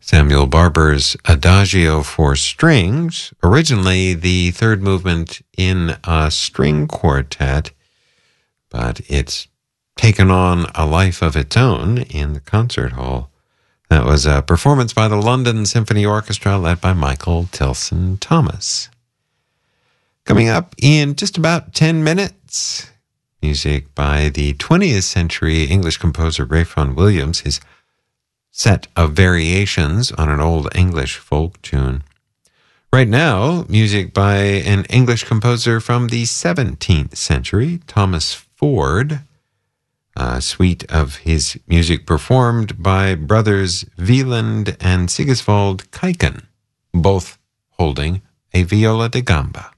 Samuel Barber's Adagio for Strings, originally the third movement in a string quartet, but it's taken on a life of its own in the concert hall. That was a performance by the London Symphony Orchestra led by Michael Tilson Thomas. Coming up in just about 10 minutes, music by the 20th century English composer Ralph Vaughan Williams, his set of variations on an old English folk tune. Right now, music by an English composer from the 17th century, Thomas Ford, a suite of his music performed by brothers Wieland and Sigiswald Kuijken, both holding a viola da gamba.